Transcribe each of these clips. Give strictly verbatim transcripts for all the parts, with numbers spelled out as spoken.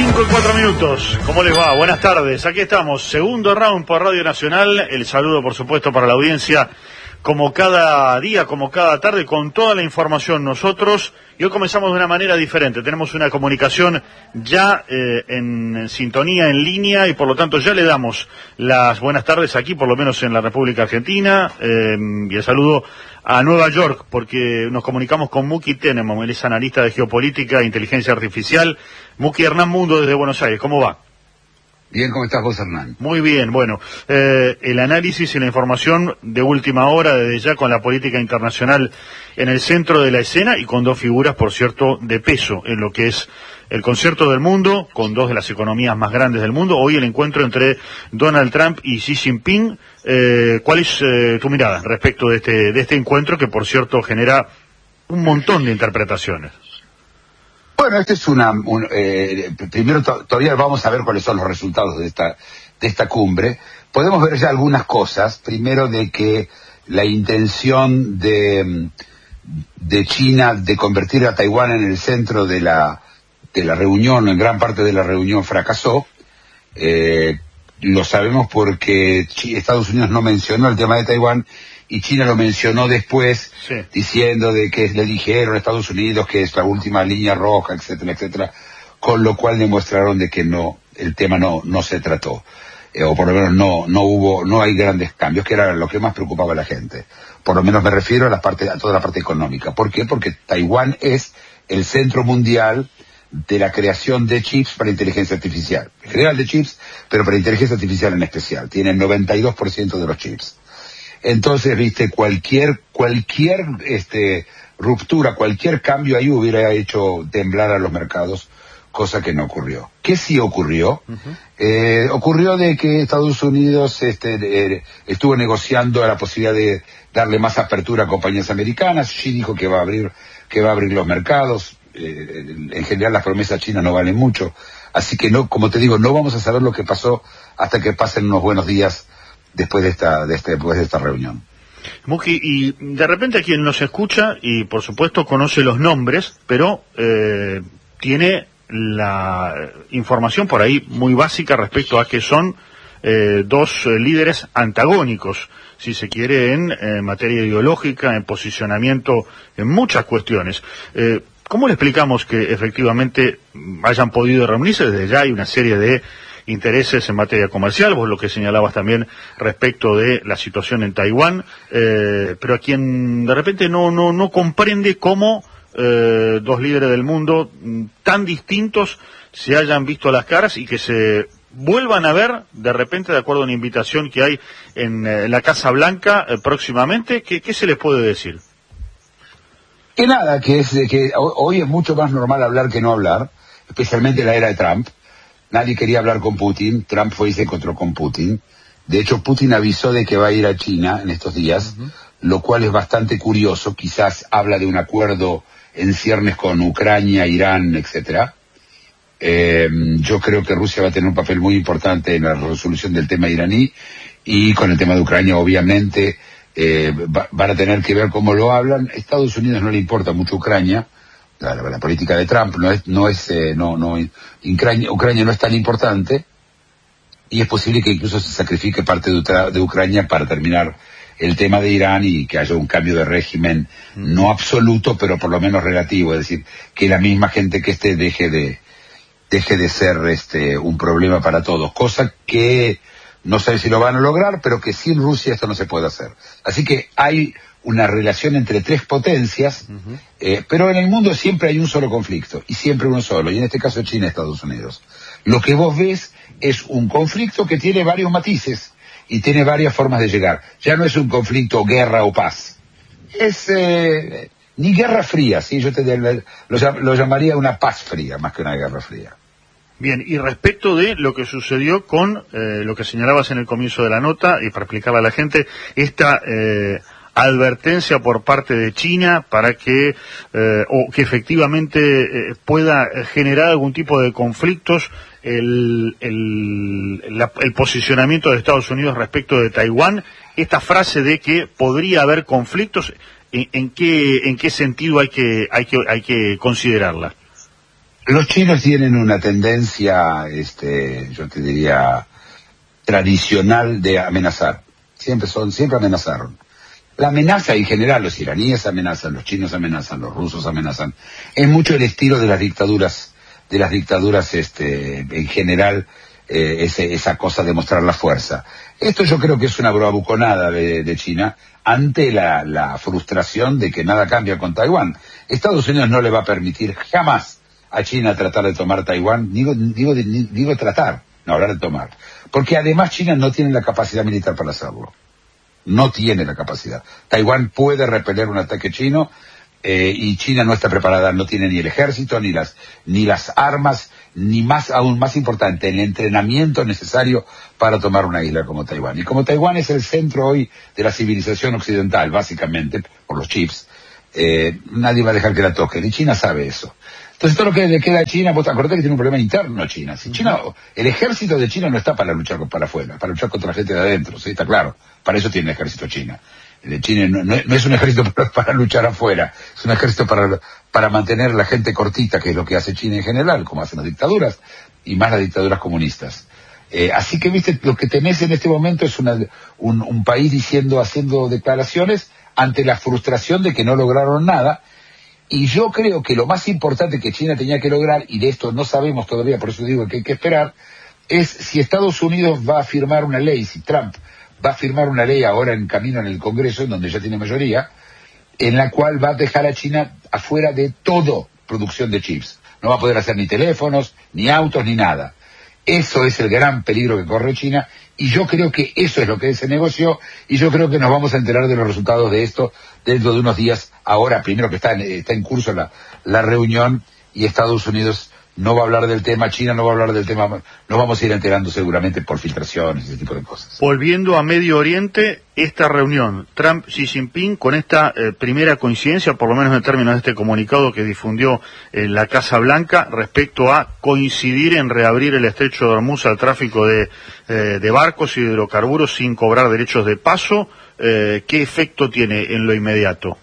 cinco y cuatro minutos, ¿cómo les va? Buenas tardes, aquí estamos, segundo round por Radio Nacional, el saludo por supuesto para la audiencia, como cada día, como cada tarde, con toda la información nosotros, y hoy comenzamos de una manera diferente, tenemos una comunicación ya eh, en sintonía, en línea, y por lo tanto ya le damos las buenas tardes aquí, por lo menos en la República Argentina, eh, y el saludo a Nueva York, porque nos comunicamos con Muki Tenenbaum, él es analista de geopolítica e inteligencia artificial. Muki, Hernán Mundo desde Buenos Aires, ¿cómo va? Bien, ¿cómo estás vos, Hernán? Muy bien, bueno, eh, el análisis y la información de última hora, desde ya con la política internacional en el centro de la escena y con dos figuras, por cierto, de peso en lo que es el concierto del mundo, con dos de las economías más grandes del mundo. Hoy el encuentro entre Donald Trump y Xi Jinping. Eh, ¿Cuál es eh, tu mirada respecto de este, de este encuentro que, por cierto, genera un montón de interpretaciones? Bueno, este es una... Un, eh, primero, to, todavía vamos a ver cuáles son los resultados de esta, de esta cumbre. Podemos ver ya algunas cosas. Primero, de que la intención de, de China de convertir a Taiwán en el centro de la, de la reunión, en gran parte de la reunión, fracasó. Eh, lo sabemos porque Estados Unidos no mencionó el tema de Taiwán y China lo mencionó después, sí, diciendo de que le dijeron a Estados Unidos que es la última línea roja, etcétera, etcétera, con lo cual demostraron de que no, el tema no, no se trató, eh, o por lo menos no, no hubo, no hay grandes cambios, que era lo que más preocupaba a la gente. Por lo menos me refiero a la parte, a toda la parte económica. ¿Por qué? Porque Taiwán es el centro mundial de la creación de chips para inteligencia artificial. En general de chips, pero para inteligencia artificial en especial. Tiene el noventa y dos por ciento de los chips. Entonces, viste, cualquier, cualquier, este, ruptura, cualquier cambio ahí hubiera hecho temblar a los mercados, cosa que no ocurrió. ¿Qué sí ocurrió? Uh-huh. Eh, ocurrió de que Estados Unidos, este, eh, estuvo negociando la posibilidad de darle más apertura a compañías americanas. Xi dijo que va a abrir, que va a abrir los mercados. Eh, en general las promesas chinas no valen mucho, así que no, como te digo, no vamos a saber lo que pasó hasta que pasen unos buenos días después de esta, de este, después de esta reunión. Muki, y de repente quien nos escucha y por supuesto conoce los nombres, pero eh, tiene la información por ahí muy básica respecto a que son eh, dos eh, líderes antagónicos, si se quiere, en eh, materia ideológica, en posicionamiento, en muchas cuestiones. Eh, ¿Cómo le explicamos que efectivamente hayan podido reunirse? Desde ya hay una serie de intereses en materia comercial, vos lo que señalabas también respecto de la situación en Taiwán, eh, pero a quien de repente no no no comprende cómo eh, dos líderes del mundo tan distintos se hayan visto a las caras y que se vuelvan a ver de repente de acuerdo a una invitación que hay en eh, la Casa Blanca eh, próximamente. ¿Qué, qué se les puede decir? Que nada, que es que hoy es mucho más normal hablar que no hablar, especialmente en la era de Trump. Nadie quería hablar con Putin, Trump fue y se encontró con Putin. De hecho, Putin avisó de que va a ir a China en estos días, uh-huh, lo cual es bastante curioso. Quizás habla de un acuerdo en ciernes con Ucrania, Irán, etcétera. Eh, yo creo que Rusia va a tener un papel muy importante en la resolución del tema iraní, y con el tema de Ucrania, obviamente, Eh, va, van a tener que ver cómo lo hablan. Estados Unidos no le importa mucho Ucrania, la, la, la política de Trump no es, no es, eh, no, no, Ucrania, Ucrania no es tan importante, y es posible que incluso se sacrifique parte de, de Ucrania para terminar el tema de Irán y que haya un cambio de régimen, mm. no absoluto, pero por lo menos relativo, es decir, que la misma gente que esté deje de, deje de ser este, un problema para todos, cosa que no sé si lo van a lograr, pero que sin Rusia esto no se puede hacer. Así que hay una relación entre tres potencias, uh-huh, eh, pero en el mundo siempre hay un solo conflicto, y siempre uno solo, y en este caso China y Estados Unidos. Lo que vos ves es un conflicto que tiene varios matices, y tiene varias formas de llegar. Ya no es un conflicto guerra o paz. Es eh, ni guerra fría, ¿sí? Yo te, lo, lo llamaría una paz fría, más que una guerra fría. Bien, y respecto de lo que sucedió con eh, lo que señalabas en el comienzo de la nota, y para explicarle a la gente, esta eh, advertencia por parte de China para que, eh, o que efectivamente eh, pueda generar algún tipo de conflictos, el, el, la, el posicionamiento de Estados Unidos respecto de Taiwán, esta frase de que podría haber conflictos, ¿en, en qué en qué sentido hay que hay que hay que considerarla? Los chinos tienen una tendencia, este, yo te diría, tradicional de amenazar. Siempre son, siempre amenazaron. La amenaza en general, los iraníes amenazan, los chinos amenazan, los rusos amenazan. Es mucho el estilo de las dictaduras, de las dictaduras, este, en general, eh, ese, esa cosa de mostrar la fuerza. Esto yo creo que es una bravuconada de, de China ante la, la frustración de que nada cambia con Taiwán. Estados Unidos no le va a permitir jamás a China tratar de tomar Taiwán, digo, digo, digo tratar, no hablar de tomar, porque además China no tiene la capacidad militar para hacerlo, no tiene la capacidad. Taiwán puede repeler un ataque chino, eh, y China no está preparada, no tiene ni el ejército, ni las, ni las armas, ni más, aún más importante, el entrenamiento necesario para tomar una isla como Taiwán. Y como Taiwán es el centro hoy de la civilización occidental, básicamente, por los chips, eh, nadie va a dejar que la toquen, y China sabe eso. Entonces todo lo que le queda a China, vos acordate que tiene un problema interno China. Si China, el ejército de China no está para luchar para afuera, para luchar contra la gente de adentro, ¿sí? Está claro. Para eso tiene el ejército China. El de China no, no, no es un ejército para, para luchar afuera, es un ejército para, para mantener la gente cortita, que es lo que hace China en general, como hacen las dictaduras, y más las dictaduras comunistas. Eh, así que, viste, lo que tenés en este momento es una, un, un país diciendo, haciendo declaraciones ante la frustración de que no lograron nada. Y yo creo que lo más importante que China tenía que lograr, y de esto no sabemos todavía, por eso digo que hay que esperar, es si Estados Unidos va a firmar una ley, si Trump va a firmar una ley ahora en camino en el Congreso, en donde ya tiene mayoría, en la cual va a dejar a China afuera de todo producción de chips. No va a poder hacer ni teléfonos, ni autos, ni nada. Eso es el gran peligro que corre China, y yo creo que eso es lo que se negoció, y yo creo que nos vamos a enterar de los resultados de esto dentro de unos días. Ahora, primero que está en, está en curso la, la reunión, y Estados Unidos no va a hablar del tema, China no va a hablar del tema, nos vamos a ir enterando seguramente por filtraciones y ese tipo de cosas. Volviendo a Medio Oriente, esta reunión, Trump-Xi Jinping, con esta eh, primera coincidencia, por lo menos en términos de este comunicado que difundió eh, la Casa Blanca, respecto a coincidir en reabrir el estrecho de Hormuz al tráfico de, eh, de barcos y de hidrocarburos sin cobrar derechos de paso, eh, ¿qué efecto tiene en lo inmediato?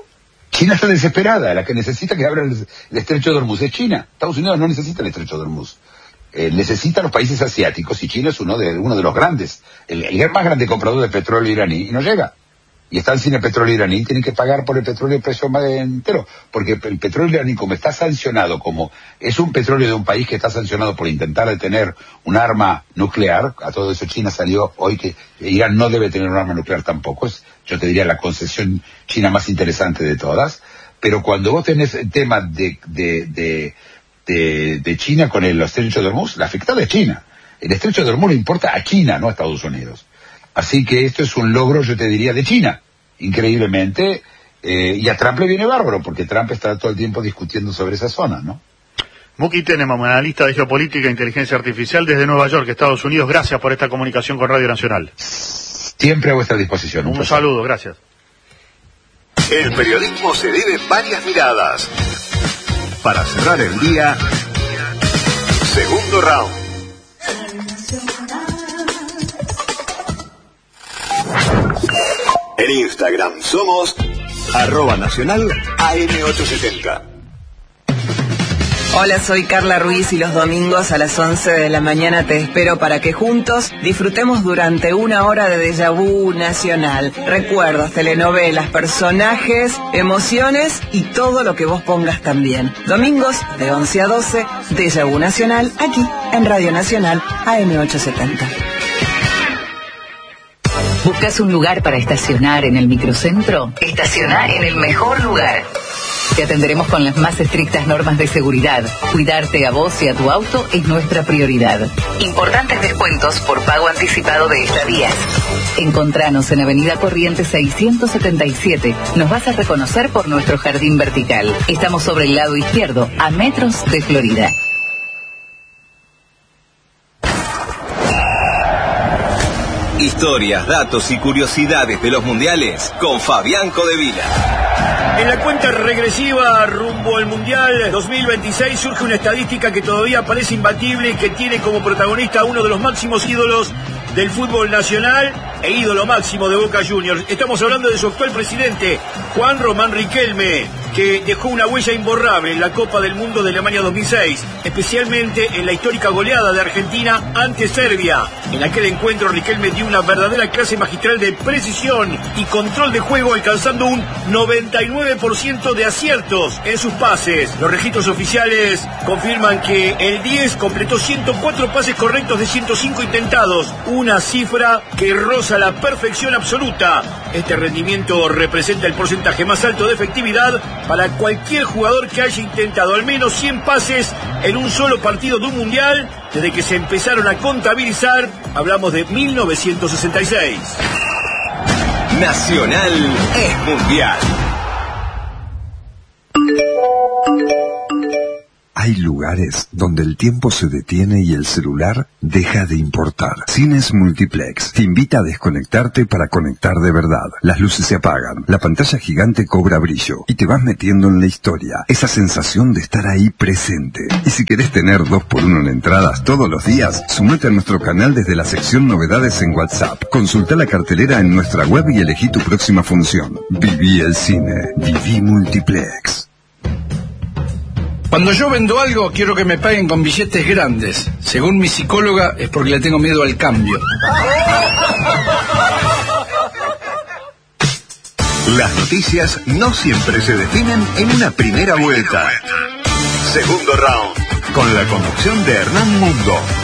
China está desesperada, la que necesita que abra el, el estrecho de Hormuz es China. Estados Unidos no necesita el estrecho de Hormuz. Eh, necesita los países asiáticos, y China es uno de uno de los grandes, el, el más grande comprador de petróleo iraní, y no llega. Y están sin el petróleo iraní, tienen que pagar por el petróleo el precio más entero, porque el petróleo iraní, como está sancionado, como es un petróleo de un país que está sancionado por intentar detener un arma nuclear, a todo eso China salió hoy que Irán no debe tener un arma nuclear tampoco, es, yo te diría, la concesión china más interesante de todas. Pero cuando vos tenés el tema de, de, de, de, de China con el estrecho de Hormuz, la afectada es China. El estrecho de Hormuz le importa a China, no a Estados Unidos. Así que esto es un logro, yo te diría, de China, increíblemente, eh, y a Trump le viene bárbaro, porque Trump está todo el tiempo discutiendo sobre esa zona, ¿no? Muki Tenema, analista de geopolítica e inteligencia artificial desde Nueva York, Estados Unidos. Gracias por esta comunicación con Radio Nacional. Siempre a vuestra disposición. Un, un saludo, gracias. El periodismo se vive varias miradas. Para cerrar el día, segundo round. En Instagram somos arroba nacional A M ochocientos setenta. Hola, soy Carla Ruiz y los domingos a las once de la mañana te espero para que juntos disfrutemos durante una hora de Déjà Vu Nacional. Recuerdos, telenovelas, personajes, emociones y todo lo que vos pongas también. Domingos de once a doce, Déjà Vu Nacional, aquí en Radio Nacional A M ochocientos setenta. ¿Buscas un lugar para estacionar en el microcentro? Estaciona en el mejor lugar. Te atenderemos con las más estrictas normas de seguridad. Cuidarte a vos y a tu auto es nuestra prioridad. Importantes descuentos por pago anticipado de estadías. Encontranos en Avenida Corrientes seiscientos setenta y siete. Nos vas a reconocer por nuestro jardín vertical. Estamos sobre el lado izquierdo, a metros de Florida. Historias, datos y curiosidades de los mundiales con Fabián Codevila. En la cuenta regresiva rumbo al Mundial dos mil veintiséis surge una estadística que todavía parece imbatible y que tiene como protagonista a uno de los máximos ídolos del fútbol nacional e ídolo máximo de Boca Juniors. Estamos hablando de su actual presidente, Juan Román Riquelme. que dejó una huella imborrable en la Copa del Mundo de Alemania dos mil seis, especialmente en la histórica goleada de Argentina ante Serbia. En aquel encuentro Riquelme dio una verdadera clase magistral de precisión y control de juego, alcanzando un noventa y nueve por ciento de aciertos en sus pases. Los registros oficiales confirman que el diez completó ciento cuatro pases correctos de ciento cinco intentados, una cifra que roza la perfección absoluta. Este rendimiento representa el porcentaje más alto de efectividad para cualquier jugador que haya intentado al menos cien pases en un solo partido de un mundial desde que se empezaron a contabilizar. Hablamos de mil novecientos sesenta y seis. Nacional es mundial. Hay lugares donde el tiempo se detiene y el celular deja de importar. Cines Multiplex te invita a desconectarte para conectar de verdad. Las luces se apagan, la pantalla gigante cobra brillo y te vas metiendo en la historia. Esa sensación de estar ahí presente. Y si querés tener dos por uno en entradas todos los días, sumate a nuestro canal desde la sección novedades en WhatsApp. Consulta la cartelera en nuestra web y elegí tu próxima función. Viví el cine. Viví Multiplex. Cuando yo vendo algo, quiero que me paguen con billetes grandes. Según mi psicóloga, es porque le tengo miedo al cambio. Las noticias no siempre se definen en una primera vuelta. Segundo round, con la conducción de Hernán Mundo.